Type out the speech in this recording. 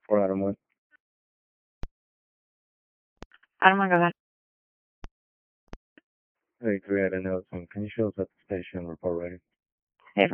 For Adam 1. Adam 1, go ahead. Hey, 3 out of notes. Can you show us at the station and report ready?